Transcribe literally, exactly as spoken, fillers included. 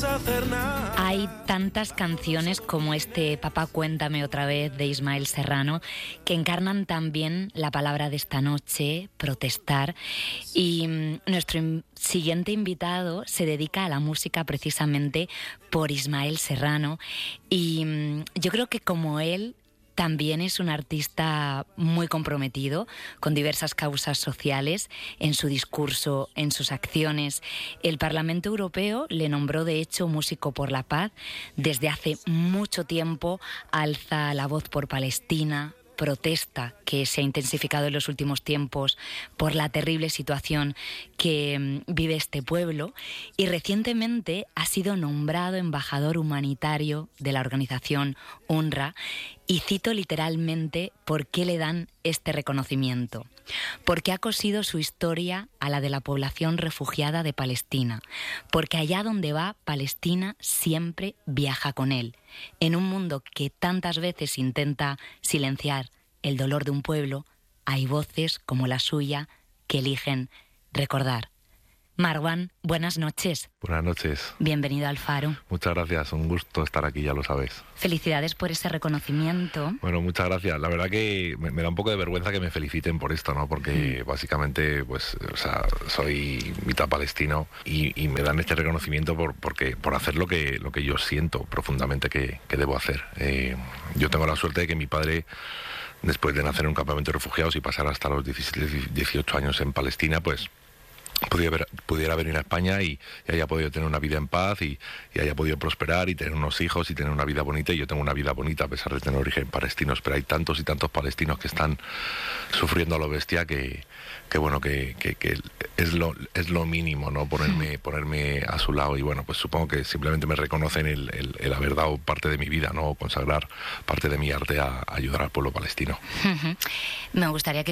hacer nada. Hay tantas canciones como este Papá Cuéntame Otra Vez de Ismael Serrano que encarnan también la palabra de esta noche, protestar. Y mmm, nuestro in- siguiente invitado se dedica a la música precisamente por Ismael Serrano. Y mmm, yo creo que como él, también es un artista muy comprometido con diversas causas sociales en su discurso, en sus acciones. El Parlamento Europeo le nombró, de hecho, músico por la paz. Desde hace mucho tiempo alza la voz por Palestina, protesta que se ha intensificado en los últimos tiempos por la terrible situación que vive este pueblo, y recientemente ha sido nombrado embajador humanitario de la organización U N R W A. Y cito literalmente por qué le dan este reconocimiento: porque ha cosido su historia a la de la población refugiada de Palestina, porque allá donde va, Palestina siempre viaja con él. En un mundo que tantas veces intenta silenciar el dolor de un pueblo, hay voces como la suya que eligen recordar. Marwan, buenas noches. Buenas noches. Bienvenido al Faro. Muchas gracias, un gusto estar aquí, ya lo sabes. Felicidades por ese reconocimiento. Bueno, muchas gracias. La verdad que me, me da un poco de vergüenza que me feliciten por esto, ¿no? Porque mm. básicamente, pues, o sea, soy mitad palestino y, y me dan este reconocimiento por, porque, por hacer lo que, lo que yo siento profundamente que, que debo hacer. Eh, yo tengo la suerte de que mi padre, después de nacer en un campamento de refugiados y pasar hasta los diecisiete, dieciocho años en Palestina, pues Pudiera, ver, pudiera venir a España y, y haya podido tener una vida en paz y, y haya podido prosperar y tener unos hijos y tener una vida bonita. Y yo tengo una vida bonita a pesar de tener origen palestino, pero hay tantos y tantos palestinos que están sufriendo a lo bestia que, que bueno, que, que, que es lo es lo mínimo, ¿no? Ponerme, ponerme a su lado. Y bueno, pues supongo que simplemente me reconocen el, el, el haber dado parte de mi vida, ¿no? Consagrar parte de mi arte a, a ayudar al pueblo palestino. Me gustaría que